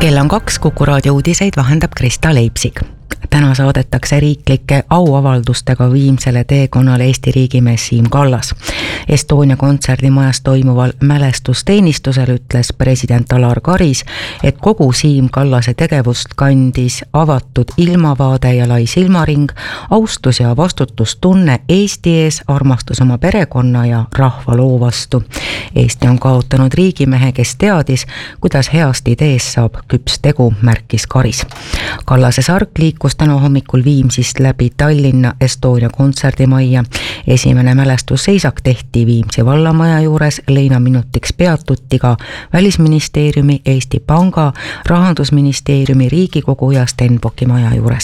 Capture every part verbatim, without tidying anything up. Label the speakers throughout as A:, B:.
A: Kell on kaks, Kuku raadio uudiseid vahendab Krista Leipsig. Täna saadetakse riiklike auavaldustega viimsele teekonnale Eesti riigimees Siim Kallas. Estonia kontserdimajas toimuval mälestusteenistusel ütles president Alar Karis, et kogu Siim Kallase tegevust kandis avatud ilmavaade ja lai silmaring, austus ja vastutustunne Eesti ees, armastus oma perekonna ja rahva loo vastu. Eesti on kaotanud riigimehe, kes teadis, kuidas heast ideest saab küps tegu, märkis Karis. Kallase sark liikus täna hommikul Viimsist läbi Tallinna Estonia kontserdimajja. Esimene mälestusseisak tehti Viimsi vallamaja juures, leinaminutiks peatuti ka Välisministeeriumi, Eesti Panga, Rahandusministeeriumi, Riigikogu ja Stenbocki maja juures.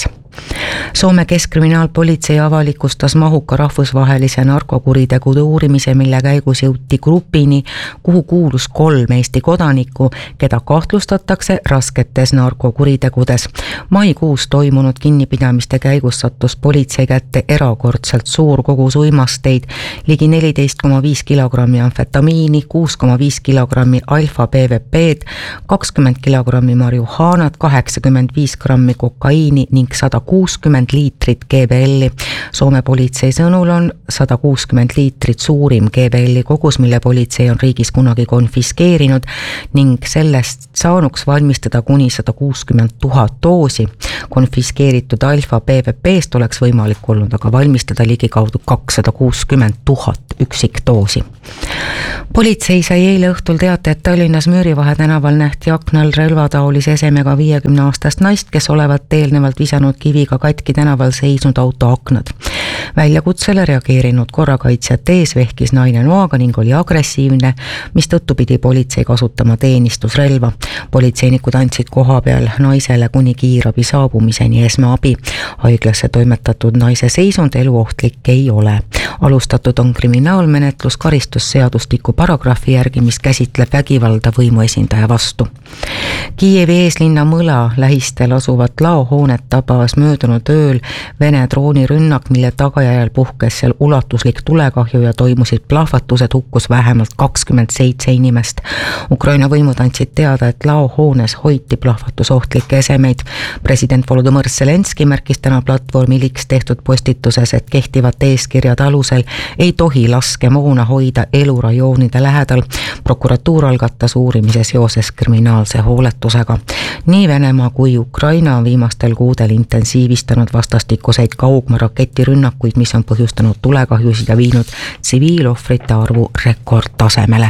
A: Soome keskkriminaalpolitsei avalikustas mahuka rahvusvahelise narkokuritegude uurimise, mille käigus jõuti grupini, kuhu kuulus kolm Eesti kodanikku, keda kahtlustatakse rasketes narkokuritegudes. Maikuus toimunud kinnipidamiste käigus sattus politsei kätte erakordselt suur kogus uimasteid, ligi neliteist koma viis kilogrammi amfetamiini, kuus koma viis kilogrammi alfa B V P-d, kakskümmend kilogrammi marihuaanat, kaheksakümmend viis grammi kokaiini ning sada kuuskümmend liitrit G B L-i. Soome politsei sõnul on sada kuuskümmend liitrit suurim G B L-i kogus, mille politsei on riigis kunagi konfiskeerinud ning sellest saanuks valmistada kuni sada kuuskümmend tuhat doosi. Konfiskeeritud alfa B V P-st oleks võimalik olnud aga valmistada ligikaudu kakssada kuuskümmend tuhat üksikdoosi. Politsei sai eile õhtul teate, et Tallinnas Müürivahe tänaval nähti aknal relvataolise esemega viiekümne aastast naist, kes olevat eelnevalt visanud kiviga katki tänaval seisnud auto aknad. Väljakutsele reageerinud korrakaitsjate ees vehkis naine noaga ning oli agressiivne, mis tõttu pidi politsei kasutama teenistusrelva. Politseinikud andsid koha peal naisele kuni kiirabi saabumiseni esmaabi. Haiglasse toimetatud naise seisund eluohtlik ei ole. Alustatud on kriminaalmenetlus karistusseadustiku paragrahvi järgi, mis käsitleb vägivalda võimuesindaja vastu. Kiievi eeslinna Mõla lähistel asuvat laohoonet tabas möödunud ööl Vene droonirünnak, mille tagajärjel puhkes seal ulatuslik tulekahju ja toimusid plahvatused, hukkus vähemalt kakskümmend seitse inimest. Ukraina võimud andsid teada, et laohoones hoiti plahvatusohtlikke esemeid. President Volodõmõr Zelenski märkis täna platvormi Liks tehtud postituses, et kehtivat eeskirjad alusel ei tohi laskemoona hoida elurajoonide lähedal. Prokuratuur algatas uurimise seoses kriminaalse hooletusega. Nii Venemaa kui Ukraina on viimastel kuudel intensiivistanud vastastikuseid kaugmaarakettirünnakuid, mis on põhjustanud tulekahjusid ja viinud tsiviilohvrite arvu rekordtasemele.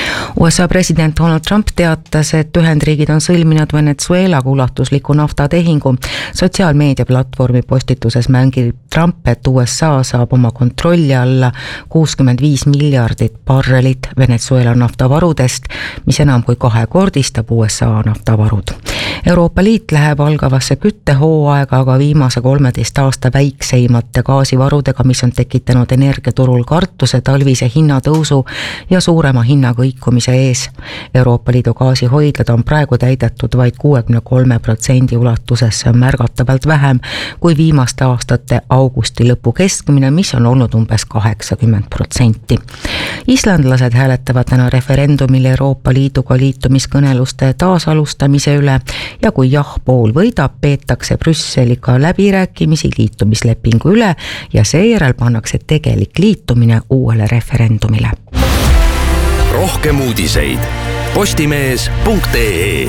A: U S A president Donald Trump teatas, et Ühendriigid on sõlminud Venezuelaga ulatusliku naftatehingu. Sotsiaalmeedia platvormi postituses mängib Trump, et U S A saab oma kontrolli alla kuuskümmend viis miljardit barrelit Venezuela naftavarudest, mis enam kui kahekordistab U S A naftavarud. Euroopa Liit läheb algavasse küttehooaega, aga viimase kolmeteist aasta väikseimate gaasivarudega, mis on tekitanud energiaturul kartuse talvise hinnatõusu ja suurema hinnakõikumise ees. Euroopa Liidu gaasihoidlad on praegu täidetud vaid kuuekümne kolme protsendi ulatuses, see on märgatavalt vähem kui viimaste aastate augusti lõpu keskmine, mis on olnud umbes kaheksakümmend protsenti. Islandlased hääletavad täna referendumil Euroopa Liiduga liitumiskõneluste taasalustamise üle ja kui jah pool võidab, peetakse Brüsseliga läbirääkimisi liitumislepingu üle ja seejärel pannakse tegelik liitumine uuele referendumile.
B: Rohkem uudiseid postimees punkt ee.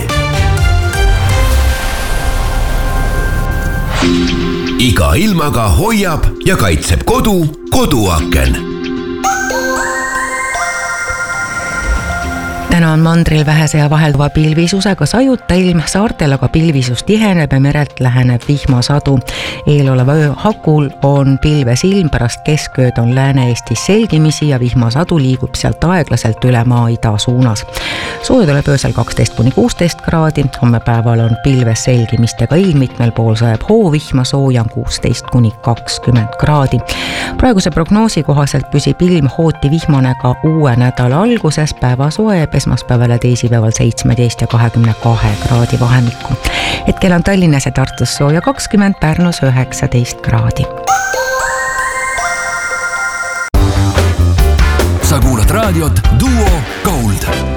B: Iga ilmaga hoiab ja kaitseb kodu koduaken.
A: Täna on mandril vähese ja vahelduva pilvisusega sajuta ilm, saartel aga pilvisus tiheneb ja merelt läheneb vihmasadu. Eeloleva öö hakul on pilves ilm, pärast keskööd on Lääne-Eestis selgimisi ja vihmasadu liigub sealt aeglaselt üle maa ida suunas. Sooja tuleb öösel kaksteist kuni kuusteist kraadi, homme päeval on pilves selgimistega ilm, mitmel pool sajab hoovihma, sooja on kuusteist kuni kakskümmend kraadi. Praeguse prognoosi kohaselt püsib ilm hooti vihmane ka uue nädala alguses, päeva soe esmaspäeval ja teisipäeval seitsmeteist ja kahekümne kahe kraadi vahemikku. Hetkel on Tallinnas ja Tartus sooja kakskümmend, Pärnus üheksateist kraadi.
B: Sa kuulad raadiot Duo Gold.